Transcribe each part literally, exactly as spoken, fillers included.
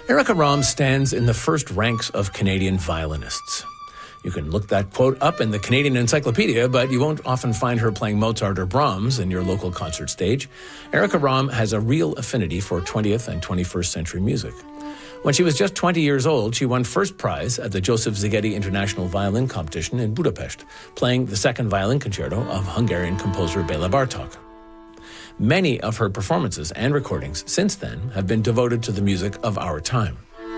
Erica Romm stands in the first ranks of Canadian violinists. You can look that quote up in the Canadian Encyclopedia, but you won't often find her playing Mozart or Brahms in your local concert stage. Erica Romm has a real affinity for twentieth and twenty-first century music. When she was just twenty years old, she won first prize at the Joseph Szigeti International Violin Competition in Budapest, playing the second violin concerto of Hungarian composer Béla Bartók. Many of her performances and recordings since then have been devoted to the music of our time.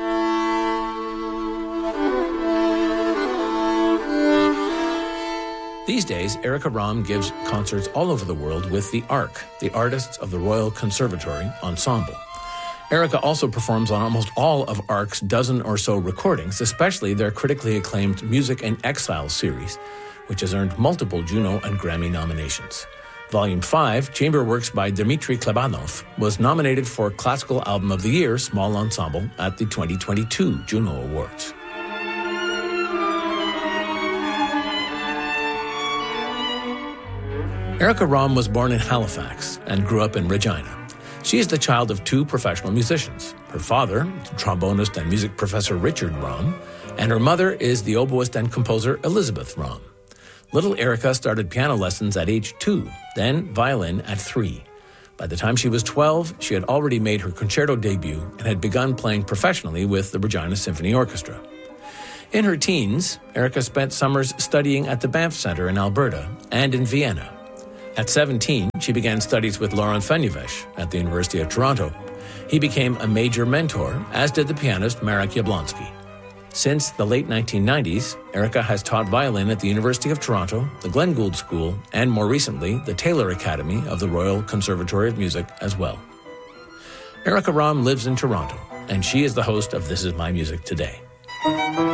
These days, Erica Romm gives concerts all over the world with the A R C, the Artists of the Royal Conservatory Ensemble. Erica also performs on almost all of A R C's dozen or so recordings, especially their critically acclaimed Music in Exile series, which has earned multiple Juno and Grammy nominations. Volume five, Chamber Works by Dmitry Klebanov, was nominated for Classical Album of the Year Small Ensemble at the twenty twenty-two Juno Awards. Erica Romm was born in Halifax and grew up in Regina. She is the child of two professional musicians. Her father, trombonist and music professor Richard Romm, and her mother is the oboist and composer Elizabeth Romm. Little Erica started piano lessons at age two, then violin at three. By the time she was twelve, she had already made her concerto debut and had begun playing professionally with the Regina Symphony Orchestra. In her teens, Erica spent summers studying at the Banff Centre in Alberta and in Vienna. At seventeen, she began studies with Laurent Fenyveshe at the University of Toronto. He became a major mentor, as did the pianist Marek Jablonski. Since the late nineteen nineties, Erica has taught violin at the University of Toronto, the Glenn Gould School, and more recently, the Taylor Academy of the Royal Conservatory of Music as well. Erica Romm lives in Toronto, and she is the host of This Is My Music Today.